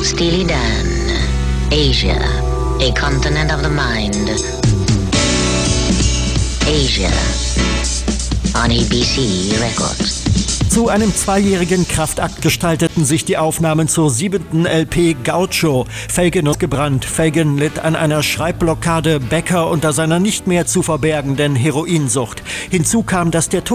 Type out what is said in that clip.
Steely Dan, Asia, a continent of the mind. Asia, on ABC Records. Zu einem 2-jährigen Kraftakt gestalteten sich die Aufnahmen zur 7. LP Gaucho. Fagen ist gebrannt. Fagen litt an einer Schreibblockade, Becker unter seiner nicht mehr zu verbergenden Heroinsucht. Hinzu kam, dass der